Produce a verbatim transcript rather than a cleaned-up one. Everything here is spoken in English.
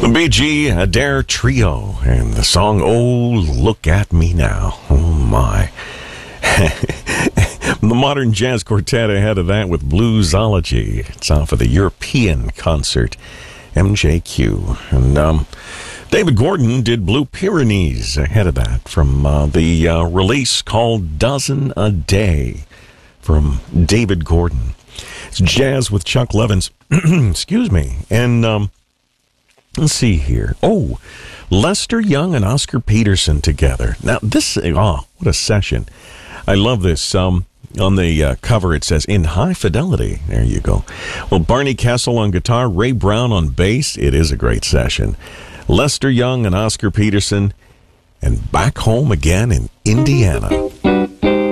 The Bee Gee Adair Trio and the song Oh Look at Me Now. Oh my. The Modern Jazz Quartet ahead of that with Bluesology. It's off of the European concert, M J Q. And um, David Gordon did Blue Pyrenees ahead of that from uh, the uh, release called Dozen a Day from David Gordon. It's jazz with Chuck Levins. Excuse me. And um, let's see here. Oh, Lester Young and Oscar Peterson together. Now, this, oh, what a session. I love this. Um, on the uh, cover, it says, In High Fidelity. There you go. Well, Barney Kessel on guitar, Ray Brown on bass. It is a great session. Lester Young and Oscar Peterson, and Back Home Again in Indiana.